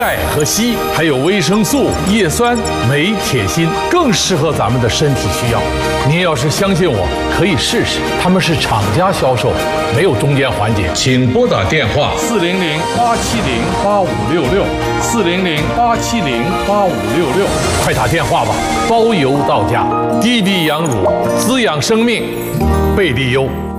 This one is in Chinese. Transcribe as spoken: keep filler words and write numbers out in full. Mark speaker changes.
Speaker 1: 钙和硒，还有维生素、叶酸、镁、铁、锌，更适合咱们的身体需要。您要是相信我，可以试试。他们是厂家销售，没有中间环节。请拨打电话四零零八七零八五六六，四零零八七零八五六六，快打电话吧，包邮到家。滴滴羊乳，滋养生命，贝利优。